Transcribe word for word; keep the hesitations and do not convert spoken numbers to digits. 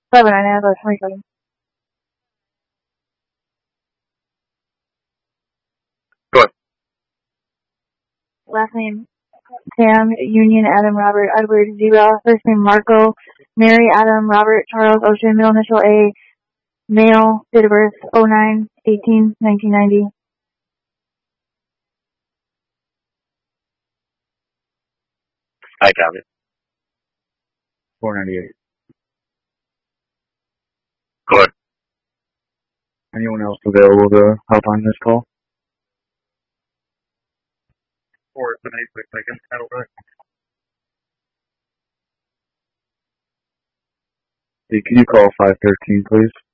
Seven, I know, that's twenty-seven. Go ahead. Last name, Sam, Union, Adam, Robert, Edward, Zebra. First name, Marco, Mary, Adam, Robert, Charles, Ocean, middle initial A, male, date of birth, oh nine eighteen nineteen ninety. I got it. four ninety-eight. Go ahead. Anyone else available to hop on this call? Four seven eight six, I can handle that. Hey, can you call five thirteen, please?